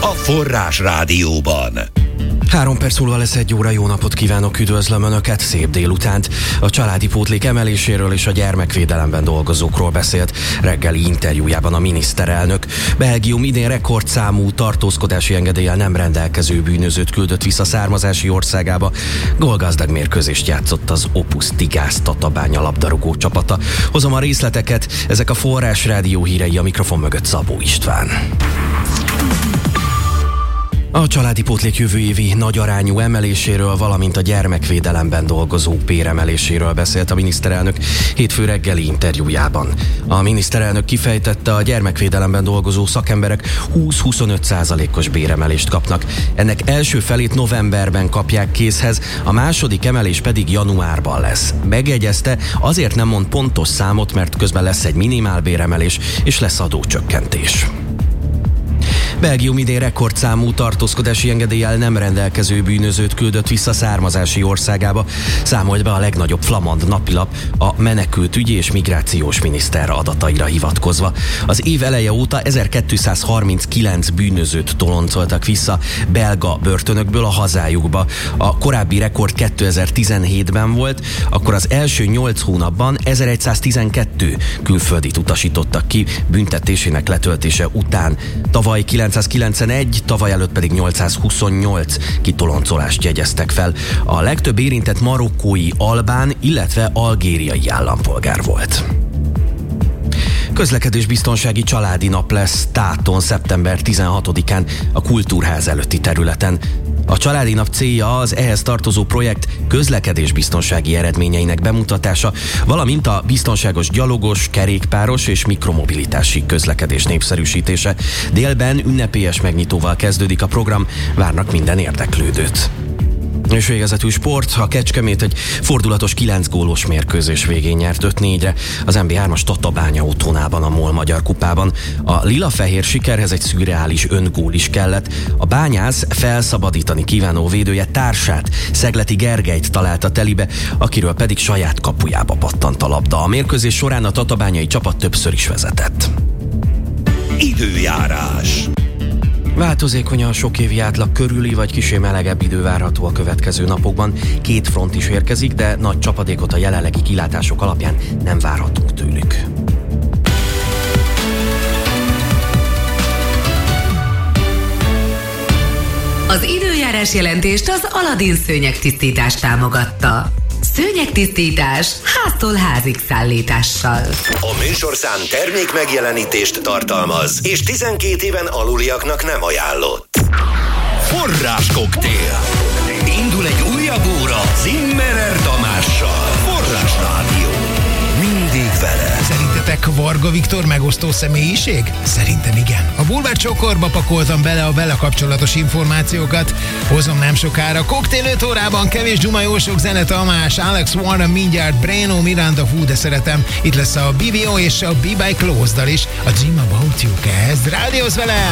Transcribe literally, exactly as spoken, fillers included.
a Forrás Rádióban. Három perc múlva lesz egy óra, jó napot kívánok, üdvözlöm Önöket, szép délutánt. A családi pótlék emeléséről és a gyermekvédelemben dolgozókról beszélt reggeli interjújában a miniszterelnök. Belgium idén rekordszámú tartózkodási engedéllyel nem rendelkező bűnözőt küldött vissza származási országába. Gólgazdag mérkőzést játszott az Opus Tigász Tatabánya labdarúgó csapata. Hozom a részleteket, ezek a Forrás Rádió hírei, a mikrofon mögött Szabó István. A családi pótlék jövő évi nagyarányú emeléséről, valamint a gyermekvédelemben dolgozók béremeléséről beszélt a miniszterelnök hétfő reggeli interjújában. A miniszterelnök kifejtette, a gyermekvédelemben dolgozó szakemberek húsz-huszonöt százalékos béremelést kapnak. Ennek első felét novemberben kapják készhez, a második emelés pedig januárban lesz. Megjegyezte, azért nem mond pontos számot, mert közben lesz egy minimálbéremelés és lesz adócsökkentés. Belgium idén rekordszámú tartózkodási engedéllyel nem rendelkező bűnözőt küldött vissza származási országába, számolt be a legnagyobb flamand napilap a menekültügyi és migrációs miniszter adataira hivatkozva. Az év eleje óta ezerkétszázharminckilenc bűnözőt toloncoltak vissza belga börtönökből a hazájukba. A korábbi rekord kétezer-tizenhétben volt, akkor az első nyolc hónapban ezeregyszáztizenkettő külföldit utasítottak ki büntetésének letöltése után. Tavaly kilencszázkilencvenegy, tavaly előtt pedig nyolcszázhuszonnyolc kitoloncolást jegyeztek fel. A legtöbb érintett marokkói, albán, illetve algériai állampolgár volt. Közlekedésbiztonsági családi nap lesz Táton szeptember tizenhatodikán a Kultúrház előtti területen. A családi nap célja az ehhez tartozó projekt közlekedésbiztonsági eredményeinek bemutatása, valamint a biztonságos gyalogos, kerékpáros és mikromobilitási közlekedés népszerűsítése. Délben ünnepélyes megnyitóval kezdődik a program, várnak minden érdeklődőt. És végezetül sport, a Kecskemét egy fordulatos kilenc gólos mérkőzés végén nyert öt négyre az em bé hármas Tatabánya otthonában a MOL Magyar Kupában. A lila-fehér sikerhez egy szürreális öngól is kellett. A Bányász felszabadítani kívánó védője társát, Szegleti Gergelyt találta telibe, akiről pedig saját kapujába pattant a labda. A mérkőzés során a tatabányai csapat többször is vezetett. Időjárás. Változékony a sokévi átlag körüli vagy kissé melegebb idő várható a következő napokban. Két front is érkezik, de nagy csapadékot a jelenlegi kilátások alapján nem várhatunk tőlük. Az időjárás jelentést az Aladin szőnyegtisztítás támogatta. Szőnyegtisztítás háztól házig szállítással. A műsorszám termék megjelenítést tartalmaz, és tizenkét éven aluliaknak nem ajánlott. Forrás koktél. Indul egy újabb óra Zimmerer Tamással. Forrás Rádió. Mindig vele. Szerintetek Varga Viktor megosztó személyiség? Szerintem igen. A bulvár csokorba pakoltam bele a vele kapcsolatos információkat. Hozom nem sokára. Koktél öt órában kevés duma, jó sok zene, Tamás, Alex Warren, mindjárt Breno, Miranda, hú, de szeretem. Itt lesz a bé bé o és a Be By Close-dal is. A Dream About You kezd. Rádiózz velem!